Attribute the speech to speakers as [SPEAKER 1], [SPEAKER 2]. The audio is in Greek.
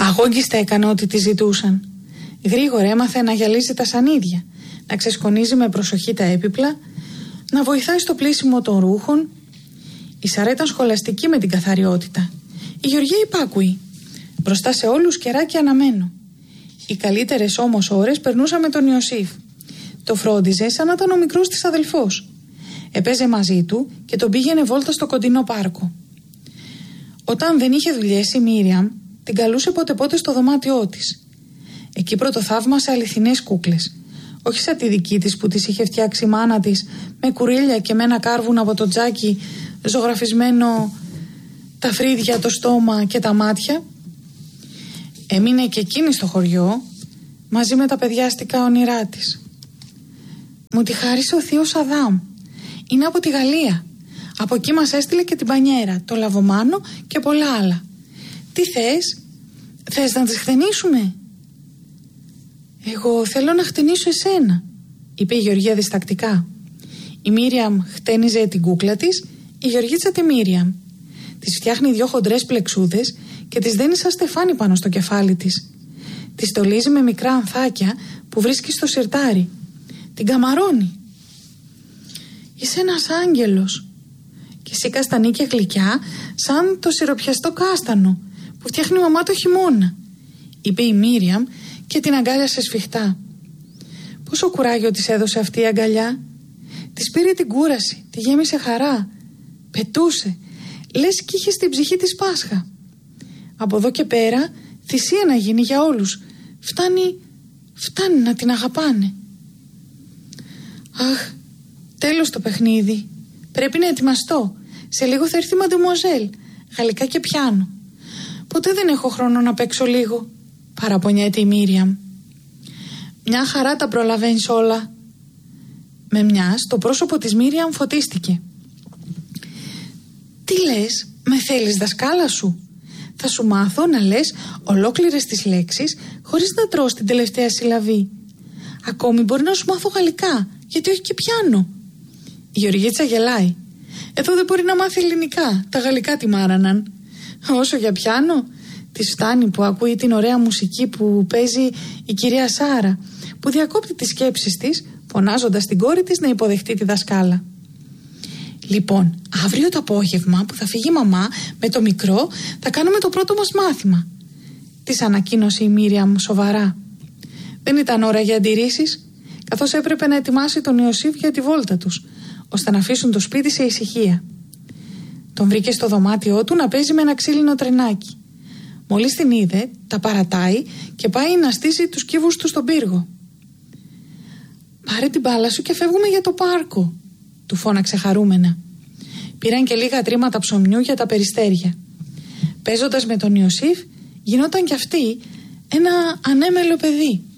[SPEAKER 1] Αγόγγιστα έκανε ό,τι τη ζητούσαν. Γρήγορα έμαθε να γυαλίζει τα σανίδια, να ξεσκονίζει με προσοχή τα έπιπλα, να βοηθάει στο πλύσιμο των ρούχων. Η Σαρά ήταν σχολαστική με την καθαριότητα. Η Γεωργία υπάκουη. Μπροστά σε όλους κεράκι αναμένο. Οι καλύτερες όμως ώρες περνούσα με τον Ιωσήφ. Το φρόντιζε σαν να ήταν ο μικρός της αδελφός. Έπαιζε μαζί του και τον πήγαινε βόλτα στο κοντινό πάρκο. Όταν δεν είχε δουλειές η Μίριαμ, την καλούσε πότε στο δωμάτιό της. Εκεί πρωτοθαύμασε αληθινές κούκλες. Όχι σαν τη δική της που της είχε φτιάξει η μάνα της, με κουρίλια και με ένα κάρβουνο από το τζάκι ζωγραφισμένο τα φρύδια, το στόμα και τα μάτια. Έμεινε και εκείνη στο χωριό μαζί με τα παιδιάστικα όνειρά της. Μου τη χάρισε ο θείος Αδάμ. Είναι από τη Γαλλία. Από εκεί μας έστειλε και την πανιέρα, το λαβομάνο και πολλά άλλα. Τι θες να τις χτενίσουμε? Εγώ θέλω να χτενίσω εσένα, είπε η Γεωργία διστακτικά. Η Μίριαμ χτένιζε την κούκλα της, η Γεωργίτσα τη Μίριαμ. Της φτιάχνει 2 χοντρές πλεξούδες και της δένει σαν στεφάνι πάνω στο κεφάλι της. Τη στολίζει με μικρά ανθάκια που βρίσκει στο σιρτάρι. Την καμαρώνει. Είσαι ένας άγγελος. Και σήκα στα νίκια γλυκιά σαν το σιροπιαστό κάστανο που φτιάχνει η μαμά το χειμώνα, είπε η Μίριαμ και την αγκάλιασε σφιχτά. Πόσο κουράγιο της έδωσε αυτή η αγκαλιά. Της πήρε την κούραση, τη γέμισε χαρά. Πετούσε, λες κι είχε στην ψυχή της Πάσχα. Από εδώ και πέρα θυσία να γίνει για όλους. Φτάνει να την αγαπάνε. Αχ, τέλος το παιχνίδι. Πρέπει να ετοιμαστώ. Σε λίγο θα έρθει η μαντεμουαζέλ. Γαλλικά και πιάνο. Ποτέ δεν έχω χρόνο να παίξω λίγο, παραπονιέται η Μίριαμ. Μια χαρά τα προλαβαίνεις όλα. Με μιας το πρόσωπο της Μίριαμ φωτίστηκε. Τι λες, με θέλεις δασκάλα σου? Θα σου μάθω να λες ολόκληρες τις λέξεις χωρίς να τρως την τελευταία συλλαβή. Ακόμη μπορεί να σου μάθω γαλλικά, γιατί όχι και πιάνο. Η Γεωργίτσα γελάει. Εδώ δεν μπορεί να μάθει ελληνικά, τα γαλλικά τη μάραναν. Όσο για πιάνο, της φτάνει που ακούει την ωραία μουσική που παίζει η κυρία Σάρα, που διακόπτει τις σκέψεις της, φωνάζοντας την κόρη της να υποδεχτεί τη δασκάλα. Λοιπόν, αύριο το απόγευμα που θα φύγει η μαμά με το μικρό, θα κάνουμε το πρώτο μας μάθημα, της ανακοίνωσε η Μίριαμ σοβαρά. Δεν ήταν ώρα για αντιρρήσεις, καθώς έπρεπε να ετοιμάσει τον Ιωσήφ για τη βόλτα τους, ώστε να αφήσουν το σπίτι σε ησυχία. Τον βρήκε στο δωμάτιό του να παίζει με ένα ξύλινο τρενάκι. Μόλις την είδε, τα παρατάει και πάει να στήσει τους κύβους του στον πύργο. «Πάρε την μπάλα σου και φεύγουμε για το πάρκο», του φώναξε χαρούμενα. Πήραν και λίγα τρίματα ψωμιού για τα περιστέρια. Παίζοντας με τον Ιωσήφ, γινόταν κι αυτή ένα ανέμελο παιδί.